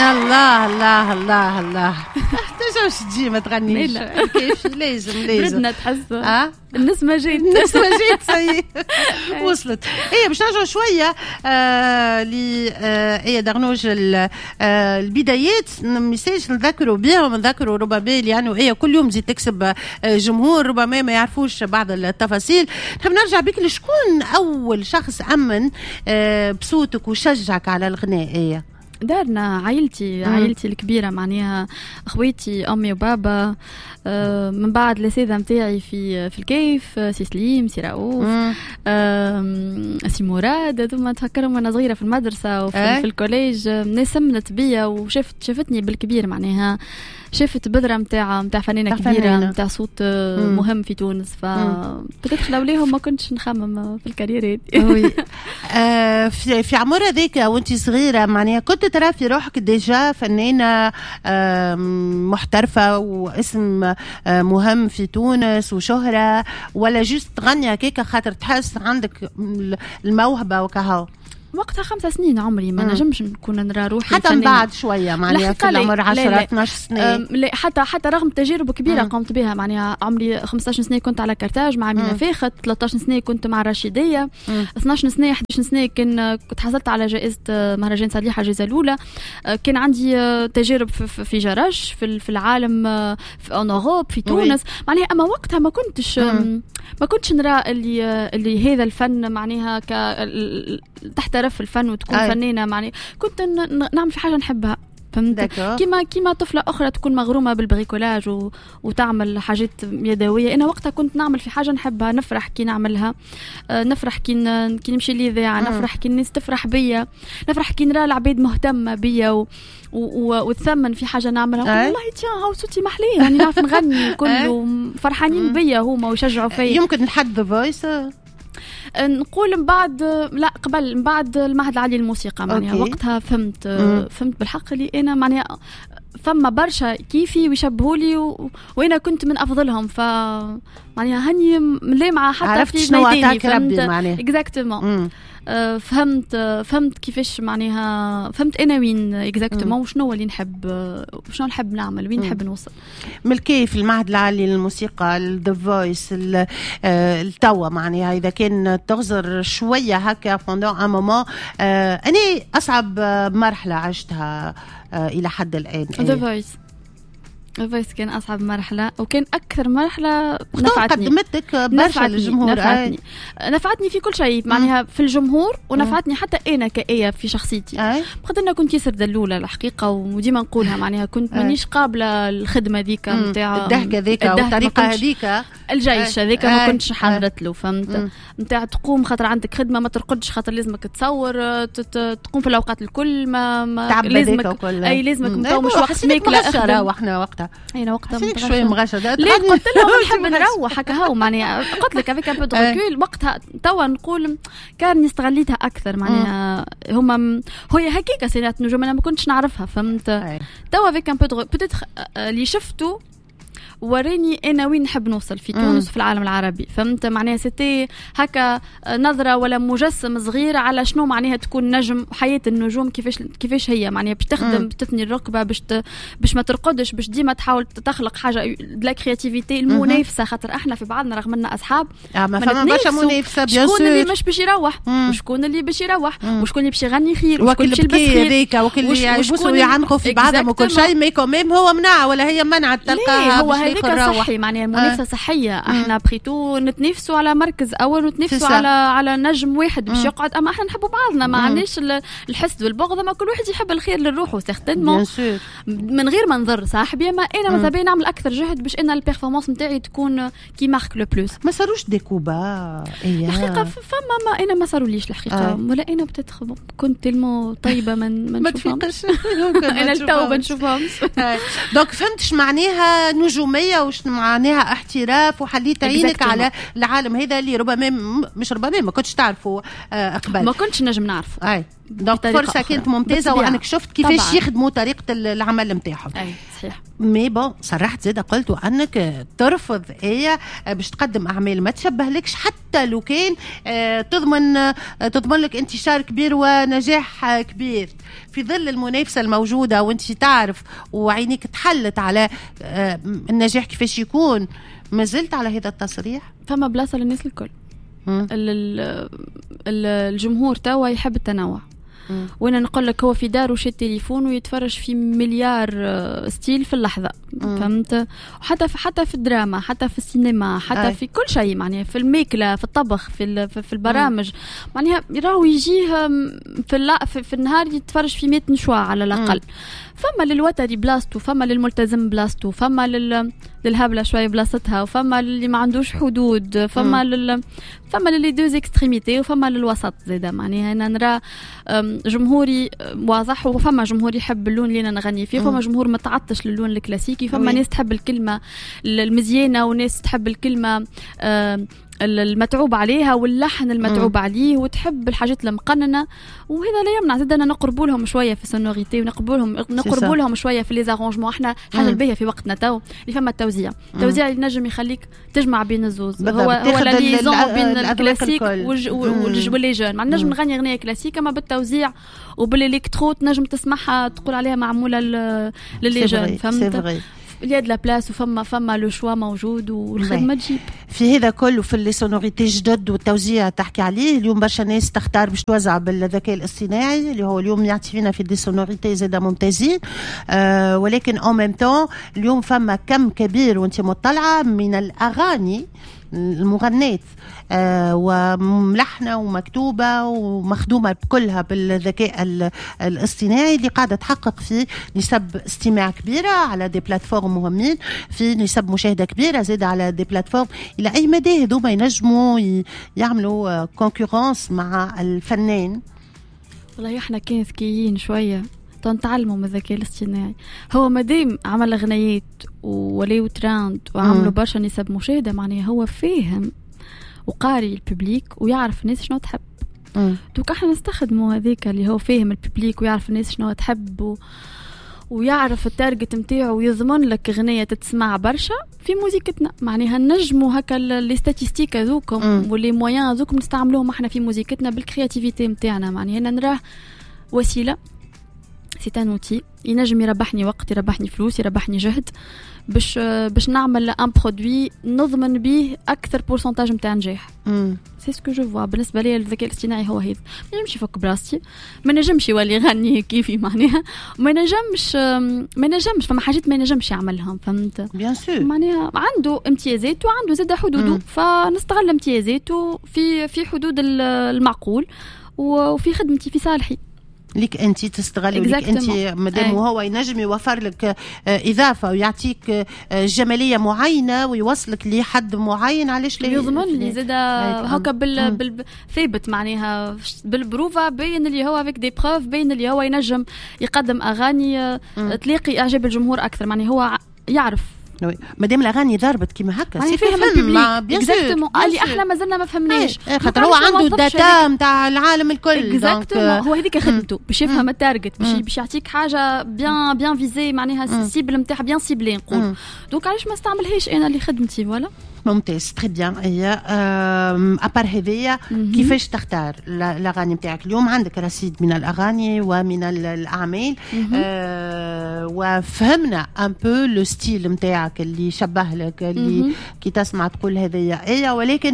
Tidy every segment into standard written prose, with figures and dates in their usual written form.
الله الله الله الله تجوش تجي ما تغنيش كيف لازم بردنا تحس النسمة جيت سي وصلت. باش نرجعوا شويه ل دغنوج البدايات. ميساج نذكروا بهم، نذكروا ربما يعني كل يوم تزيد تكسب جمهور ربما ما يعرفوش بعض التفاصيل. نحب نرجع بك لشكون اول شخص امن بصوتك وشجعك على الغناء؟ دارنا عائلتي الكبيرة، معناها اخواتي امي وبابا، من بعد الاساتذه نتاعي في الكيف، سي سليم، سي رؤوف، سي مراد، هذوما نتفكرهم وانا صغيره في المدرسه وفي الكوليج. ناس سمنت بيا وشافتني بالكبير، معناها شافت بذره نتاع فنانه كبيره، نتاع صوت مهم في تونس. فبدأت لولاهم ما كنتش نخمم في الكاريرات. في عمر هذيك وانت صغيره، معناها كنت ترى في روحك ديجا فنانه محترفه واسم مهم في تونس وشهره، ولا جست تغني هكاك خاطر تحس عندك الموهبه وكهو؟ وقتها 5 سنين عمري، ما نجمش نكون نرى روحي حتى من بعد شويه، معناها في العمر 10 12 سنه. لا حتى رغم تجارب كبيره قمت بها، معناها عمري 15 سنه كنت على كارتاج مع مينا فاخت، 13 سنه كنت مع رشيديه، 12 سنه 11 سنه كنت حصلت على جائزه مهرجان صليحه الجائزه الاولى. كان عندي تجارب في جراش في العالم، في اوروب، في تونس، معناها اما وقتها ما كنتش نرى اللي هذا الفن معناها تحترف الفن وتكون فنانه، معناها كنت نعمل في حاجه نحبها، فهمت؟ كيما طفله اخرى تكون مغرومه بالبريكولاج وتعمل حاجات يدويه. انا وقتها كنت نعمل في حاجه نحبها، نفرح كي نعملها، نفرح كي نمشي للاذاعه، نفرح كي الناس تفرح بيا، نفرح كي نرى العباد مهتمه بيا وتثمن في حاجه نعملها. والله هاو صوتي محلي، يعني نعرف نغني كله فرحانين بيا هما ويشجعوا فيا. يمكن نحد ذا فويس نقول من بعد المعهد العالي للموسيقى، معناها وقتها فهمت بالحق اللي انا معناها فما برشا كيفي ويشبهولي وانا كنت من افضلهم، ف معناها هني لامعه حتى في ميداني، فهمت اكزاكتومون. فهمت كيفاش معناها، فهمت انا وين اكزاكتومون وشنو اللي نحب نعمل، وين نحب نوصل. من كيف المعهد العالي للموسيقى، الذا فويس، التوا، معناها اذا كان تغزر شويه هكا فوندون ان مومون، انا اصعب مرحله عشتها الى حد الان ذا فويس كان أصعب مرحلة، وكان أكثر مرحلة نفعتني. قدمتك برشا للجمهور، نفعتني في كل شيء، معناها في الجمهور، ونفعتني حتى أنا كآية في شخصيتي. بقدرنا كنت ياسر دلولة الحقيقة، وديما نقولها، معناها كنت مانيش قابلة الخدمة ذيك نتاع الدهكة ذيك والطريقة هذيك، الجيش هذيك ما كنتش حضرت له، فهمت؟ نتاع تقوم خاطر عندك خدمة، ما ترقدش خاطر لازمك تصور، تقوم في الأوقات الكل، ما لازمك لازمك تو مش وقت ماكلة أخدم. وإحنا وقتها انا وقتها شويه مغشده، ليه قلت لهم نحب نروح هكا هو، معناها قلت لك افيك ان بو دو ريكول. وقتها توا نقول كان استغليتها اكثر، معناها هما هي هكيكه سينات نجوم انا ما كنتش نعرفها، فهمت؟ توا افيك ان بو دو بوتيتر اللي شفتو وريني انا وين نحب نوصل في تونس وفي العالم العربي، فهمت؟ معناها سيتي هكا نظره ولا مجسم صغير على شنو معناها تكون نجم، حياه النجوم كيفاش هي، معناها باش تخدم، باش تثني الركبه، باش ما ترقدش، باش ديما تحاول تخلق حاجه لا كرياتيفيتي، المنافسه، خاطر احنا في بعضنا رغم اننا اصحاب ما فما برشا منافسه، شكون اللي مش باش يروح، وشكون اللي باش يروح، وشكون اللي باش يغني خير، وشكون اللي باش يلبس خير، وكل اللي يبوسوا ويعنقوا في بعضهم وكل شيء، مي كوميم هو منع ولا هي منع تلقاها هذيك صحي، معناها المنافسه صحيه. احنا بخيتو نتنافسوا على مركز اول، ونتنافسوا على نجم واحد باش يقعد، اما احنا نحبوا بعضنا، ما عندناش الحسد والبغض، ما كل واحد يحب الخير للروح سيغتينمون، من غير ما نضر صاحبي. اما انا ماذا بيا نعمل اكثر جهد باش ان البيرفورمانس نتاعي تكون كي مارك لو بلوس. ما صاروش ديكوبا الحقيقه، فما انا ما صاروليش الحقيقه، ولا انا بتتخ كنت تلمو طيبه ما تفيقش انا التو بنشوفهمش. دونك فهمتش معناها نجوميه وش معناها احتراف، وحليت عينك على العالم هذا اللي ربما مش ربما ما كنتش تعرفه قبل، ما كنتش نجم نعرفه. دونك فرصه كانت ممتازه وانك شفت كيفاش يخدموا طريقه العمل نتاعهم. اي صحيح. مي بون صرحت زاده قلت انك ترفض باش تقدم اعمال ما تشبهلكش حتى لو كان تضمن لك انتشار كبير ونجاح كبير في ظل المنافسه الموجوده، وانت تعرف وعينيك تحلت على النجاح كيفاش يكون. ما زلت على هذا التصريح. فما بلاصه للناس الكل. الجمهور توا يحب التنوع. وانا نقول لك هو في داره شي التليفون ويتفرج في مليار ستيل في اللحظه. فهمت؟ حتى في الدراما، حتى في السينما، حتى في كل شيء، معناها في الماكله، في الطبخ، في البرامج، معناها راهو يجيه في النهار يتفرج في 100 نشوة على الاقل. فما للوتري بلاصتو، فما للملتزم بلاصتو، فما للهبله شويه بلاصتها، وفما اللي ما عندوش حدود، فما للي دوز اكستريميتي، وفما للوسط زاده. معناها انا نرى جمهوري واضح، وفما جمهور يحب اللون اللي انا نغني فيه، فما جمهور متعطش للون الكلاسيكي، فما ناس تحب الكلمه المزيانه، وناس تحب الكلمه المتعوب عليها واللحن المتعوب عليه، وتحب الحاجات المقننه. وهذا لا يمنع زاد نقربوا لهم شويه في السونوريتي، ونقربوا لهم شويه في لي زارونجمون. احنا الحاجه الباهيه في وقتنا تو اللي فما التوزيع اللي ينجم يخليك تجمع بين الزوز. هو لا ليزون بين الكلاسيك واللي جون. ما نجم نغني اغنيه كلاسيك، اما بالتوزيع وبالالكترو تنجم تسمعها تقول عليها معموله للي جون. فهمت؟ اليد لا بلاس، وفما لو شوا موجود، والخدمه تجيب في هذا كله. في لي سونوريتي جدد والتوزيع تحكي عليه اليوم، برشا ناس تختار باش توزع بالذكاء الاصطناعي اللي هو اليوم يعطي فينا في دي سونوريتي زاده ممتازين. ولكن ان ميم طون اليوم فما كم كبير وانت مطلعه من الاغاني المغنيات وملحنة ومكتوبة ومخدومة كلها بالذكاء الاصطناعي اللي قاعدة تحقق في نسب استماع كبيرة على دي بلاتفورم مهمين، في نسب مشاهدة كبيرة زيادة على دي بلاتفورم. إلى أي مدى هذوما ينجموا يعملوا كونكورنس مع الفنان؟ والله احنا كان ذكيين شوية تنتعلموا من الذكاء الاصطناعي. هو مادام عمل اغنيات وليو تراند وعملوا برشا نسب مشاهدة، معناها هو فاهم وقاري الببليك ويعرف الناس شنو تحب. دوك احنا نستخدموا هذيك اللي هو فاهم الببليك ويعرف الناس شنو تحب ويعرف التارجت نتاعو، ويضمن لك اغنيه تتسمع برشا في موزيكتنا. معناها نجموا هكا لي ستاتيستيك هذوكم واللي مويان هذوكم نستعملوهم احنا في موزيكتنا بالكرياتيفيتي نتاعنا. معناها انا نراه وسيله، سي ان اوتي ينجم يربحني وقت، يربحني فلوس، يربحني جهد باش نعمل ان برودوي نضمن به اكثر بورسنتاج نتاع نجاح. سي سكو جو فوا. بالنسبه لي الذكاء الاصطناعي هو هذا. ما نجمش يفك براستي، ما نجمش يولي يغني كيفي، معناها ما نجمش فما حاجات ما نجمش يعملهم. فهمت؟ بيان سور. معناها عنده امتيازات وعنده زاد حدوده، فنستغل امتيازاته في حدود المعقول وفي خدمتي في صالحي. ليك انت تستغلي، ليك انت مادام هو ينجم يوفر لك اضافه ويعطيك جماليه معينه ويوصلك لحد معين، علاش لا يضمن لي زاد هكا ثابت. معناها بالبروفا باين اللي هو افيك دي بروف، باين اللي هو ينجم يقدم اغاني تلاقي اعجاب الجمهور اكثر. معناها هو يعرف مادام الاغاني ضربت كيما هكا سي فهم اكزاكتومون. اللي احنا ما زلنا ما فهمناش، خاطر هو عنده الداتا نتاع العالم الكل. اكزاكتومون هو هذيك خدمته باش يفهم التارجت، باش يعطيك حاجه بيان فيزي، معناها السيبل نتاعها بيان سيبلي نقول. دونك علاش ما استعملهاش انا اللي خدمتي؟ ولا ممتاز تري بيان. هي ابار هذيا كيفاش تختار الاغاني نتاعك؟ اليوم عندك رصيد من الاغاني ومن الاعمال، وفهمنا ان بو لو ستيل نتاعك اللي يشبه لك، اللي كي تسمع تقول هذيا ايه. ولكن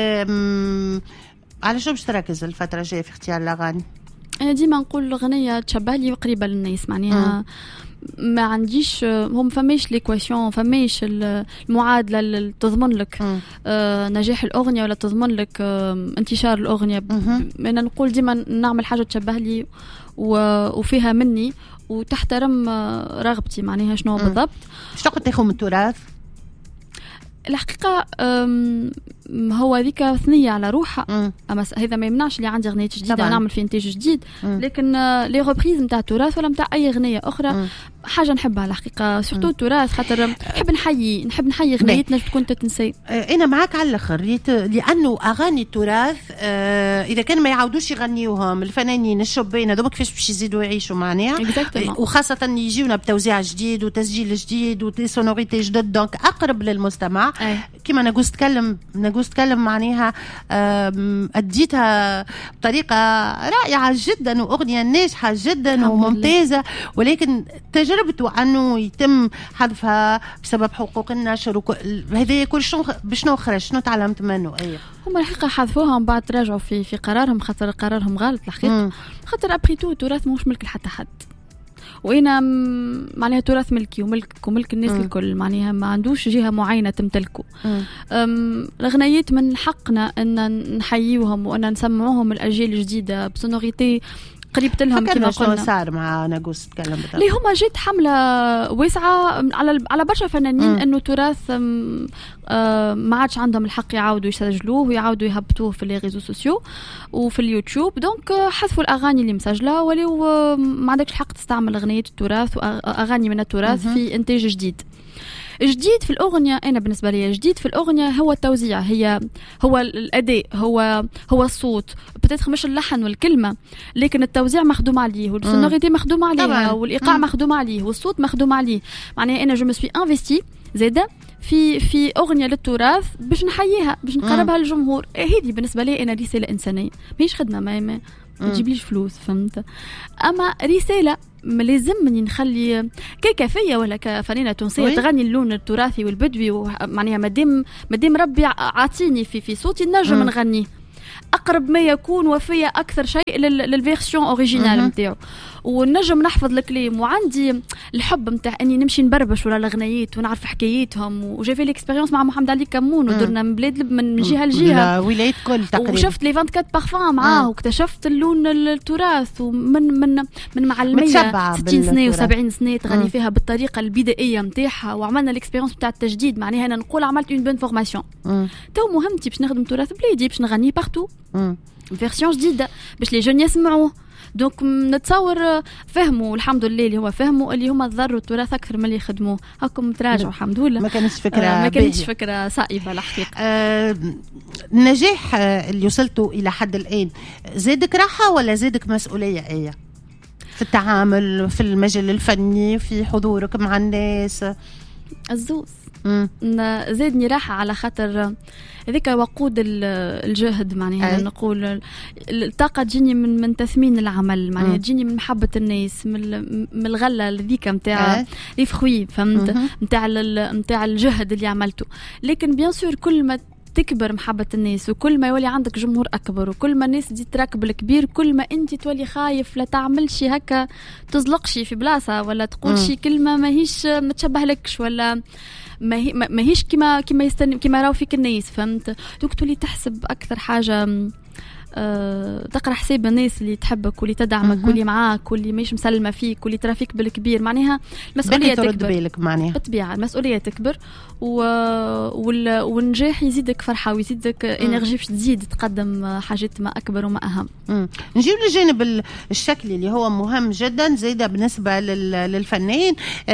على شو باش تركز الفتره الجايه في اختيار الاغاني؟ انا ديما نقول الاغنيه تشبه لي وقريبه للناس. معناها ما عنديش هم فماش ليكواسيون، فماش المعادله اللي تضمن لك نجاح الاغنيه ولا تضمن لك انتشار الاغنيه. انا نقول ديما نعمل حاجه تشبه لي وفيها مني وتحترم رغبتي. معناها شنو بالضبط؟ شنو تاخذ من التراث؟ الحقيقه هو ذيك ثنية على روحها. أما هذا ما يمنعش اللي عندي غنية جديدة ونعمل في إنتاج جديد. لكن لي ريبريز نتاع التراث ولا نتاع أي غنية أخرى حاجة نحبها الحقيقة، سورتو التراث، خاطر نحب نحيي غنيتنا تكون تتنسي. أنا معك على الآخر، لأنه أغاني التراث إذا كان ما يعودوش يغنيوهم الفنانين الشبان هذوما كيفاش باش يزيدوا يعيشوا معناها، وخاصة يجيونا بتوزيع جديد وتسجيل جديد وسونوريتي جدد، دونك أقرب للمستمع. كما نقول تكلم معناها أديتها بطريقة رائعة جدا وأغنية ناجحة جدا وممتازة، ولكن تجربته أنه يتم حذفها بسبب حقوق النشر هذا كل بشنو خرج، شنو تعلمت منه؟ هم الحقيقة حذفوها ومن بعد تراجعوا في قرارهم، خاطر قرارهم غلط الحقيقة. خاطر أبريتو التراث مش ملك لحتى حد، وأنا معناها تراث ملكي وملك الناس الكل، معناها ما عندوش جهة معينة تمتلكه. الغنيات من حقنا أن نحييوهم وأن نسمعوهم الأجيال الجديدة بسونوريتي قريب لهم. كما قلنا صار مع ناقوس تكلم اللي هما جات حملة واسعة على برشا فنانين انه تراث ما عادش عندهم الحق يعاودوا يسجلوه ويعاودوا يهبطوه في لي ريزو سوسيو وفي اليوتيوب، دونك حذفوا الاغاني اللي مسجله، ولو ما عندكش الحق تستعمل اغنية التراث واغاني من التراث في انتاج جديد في الأغنية. أنا بالنسبة لي جديد في الأغنية هو التوزيع، هو الأداء، هو الصوت، بتدخل مش اللحن والكلمة، لكن التوزيع مخدوم عليه والسونوريتي مخدوم عليها والإيقاع مخدوم عليه والصوت مخدوم عليه. معناها أنا جو مسوي انفستي زاده في أغنية للتراث باش نحييها، باش نقربها للجمهور. هذه بالنسبة لي أنا رسالة إنسانية، ماهيش خدمة، ما تجيبليش فلوس، فهمت؟ أما رسالة لازمني نخلي كيفية ولا كفنانة تونسية تغني اللون التراثي والبدوي، معناها مادام ربي عاطيني في صوتي نجم نغنيه أقرب ما يكون وفية أكثر شيء للفيرسيون أوريجينال نتاعو، ونجم نحفظ الكلام، وعندي الحب نتاع اني نمشي نبربش ولا الغنيات ونعرف حكاياتهم. وجافي ليكسبيريونس مع محمد علي كمون، ودرنا من بلاد من جهه لجهه ولايات كل تقريبا، وشفت لي 24 بارفان معاه واكتشفت اللون التراث، ومن معلميه 60 سنه و70 سنه تغني فيها بالطريقه البدائيه نتاعها، وعملنا ليكسبيريونس نتاع التجديد. معناها انا نقول عملت اون بون فورماسيون. تو مهمتي باش نخدم تراث بلادي، باش نغني بارتو فيرسيون جديده باش لي جون يسمعوه. دونك نتصور فهموا الحمد لله، اللي هو فهموا اللي هما ضروا التراث اكثر من اللي يخدموه. هاكم تراجعوا الحمد لله، ما كانتش فكره صائبه الحقيقه. النجاح اللي وصلتوا الى حد الان زادك راحه ولا زادك مسؤوليه في التعامل في المجال الفني، في حضورك مع الناس؟ الزوز زادني راحة، على خاطر هذيك وقود الجهد. معناها نقول الطاقة تجيني من تثمين العمل، معناها تجيني من محبة الناس، من الغلة ذيك نتاع لي فخوي، فهمت؟ نتاع الجهد اللي عملته. لكن بيان سور كل ما تكبر محبة الناس، وكل ما يولي عندك جمهور أكبر، وكل ما الناس تزيد تراكب الكبير، كل ما أنت تولي خايف لا تعمل شي هكا تزلقشي في بلاصة، ولا تقول شي كلمة ماهيش متشبه لكش، ولا ماهيش كما راو فيك الناس، فهمت؟ دوك تولي تحسب أكثر حاجة، تقرأ حساب الناس اللي تحبك واللي تدعمك واللي معاك واللي مش مسلمة فيك واللي ترى فيك بالكبير. معناها المسؤولية تكبر، معناها بالطبيعة المسؤولية تكبر، والنجاح يزيدك فرحة ويزيدك انرجي باش تزيد تقدم حاجات ما أكبر وما أهم. نجيب للجانب الشكلي اللي هو مهم جدا زيدا بالنسبة للفنان،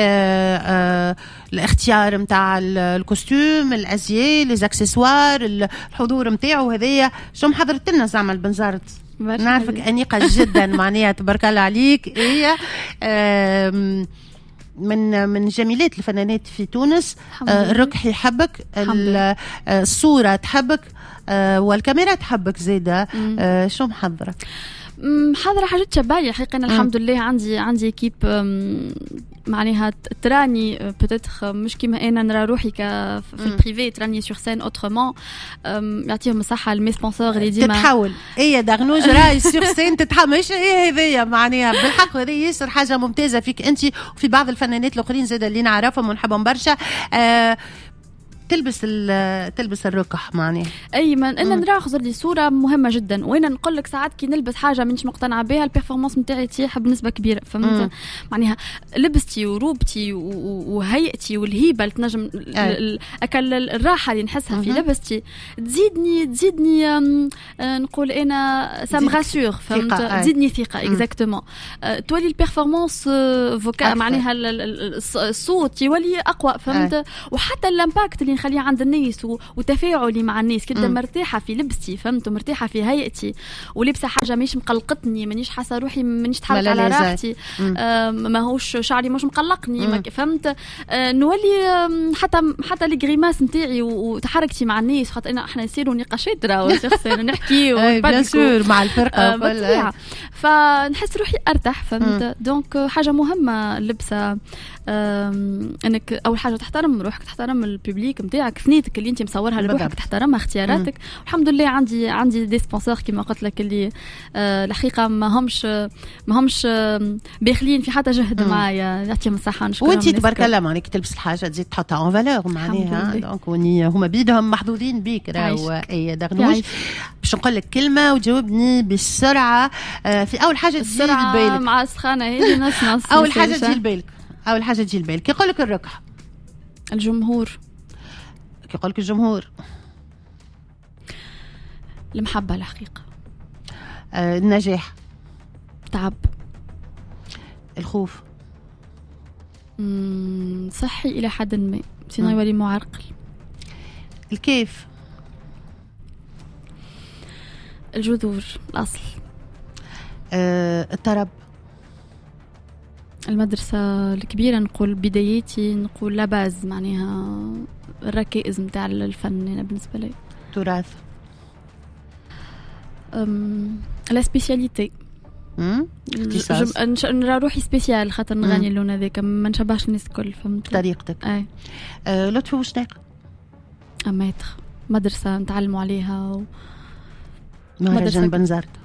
الاختيار متاع الكوستيوم، الأزياء، الأكسسوار، الحضور متاعه. هذايا شو محضرت لنا زعما البنزرت؟ نعرفك أنيقة جدا معناها تبارك الله عليك. هي من جميلات الفنانات في تونس. الركح يحبك، الصورة تحبك، والكاميرا تحبك زيدا. شو محضرة؟ محضرة حاجات شبالي حقيقة. الحمد لله عندي كيب معناها تراني بتاتخ مش كيما انا نرى روحي في البريفي، تراني سور سين اوترومون. يعطيهم الصحه المي سبونسور اللي ديما تتحول دغنوج راي سور سين تتحول، مش هذيا معناها بالحق هذه ياسر حاجه ممتازه فيك انت وفي بعض الفنانات الاخرين زاد اللي نعرفهم ونحبهم برشا. تلبس الركح معناها. اي من انا نراخذ لي صوره مهمه جدا، وانا نقول لك ساعات كي نلبس حاجه مانيش مقتنعه بها البيرفورمانس نتاعي تيح بنسبه كبيره، فهمت معناها لبستي وروبتي وهيئتي والهيبه اللي تنجم اكل الراحه اللي نحسها في لبستي تزيدني نقول انا سام غاسور، فهمت تزيدني ثقه اكزاكتومون. تولي البيرفورمانس فوكال معناها الصوت يولي اقوى، فهمت. وحتى الامباكت اللي نخليه عند الناس وتفاعلي مع الناس كده مرتاحه في لبستي، فهمت، مرتاحه في هيئتي ولبسه حاجه مش مقلقتني، مانيش حاسه روحي مانيش تحرك على راحتي، ماهوش شعري مش مقلقني، فهمت. نولي حتى لي غريماس نتاعي وتحركتي مع الناس، خاطر احنا يصيروا نقاشات راهو شخصيا نحكي ونبدلوا مع الفرقه فنحس روحي ارتاح، فهمت. دونك حاجه مهمه اللبسه، انك اول حاجه تحترم روحك، تحترم الببليك نتاعك، فنيتك اللي انت مصورها لروحك تحترمها، اختياراتك. الحمد لله عندي دي سبونسور كما قلت لك اللي الحقيقه ما همش باخلين في حتى جهد معايا، يعطيهم الصحه نشكرهم. وانت تبارك الله معناك تلبس الحاجه تزيد تحطها اون فالور معناها، دونك هما بيدهم محظوظين بيك راهو. اي دغنوش باش نقول لك كلمه وتجاوبني بالسرعه. في اول حاجه تجي لبالك مع السخانه هي نص اول حاجه تجي لبالك كي يقول لك الركح؟ الجمهور. كي يقول لك الجمهور؟ المحبه الحقيقه. النجاح. تعب. الخوف. صحي الى حد ما، سينو يولي معرقل. الكيف. الجذور، الاصل. الطرب. المدرسة الكبيرة، نقول بداياتي، نقول لا باز معناها الركائز متاع الفن أنا بالنسبة لي. تراث. لا سبيسياليتي. نرى روحي سبيسيال خاطر نغني اللون هذاك، ما نشبهش الناس الكل، فهمت طريقتك. اي لطفي وشناق. مدرسة نتعلموا عليها مهرجان بنزرت.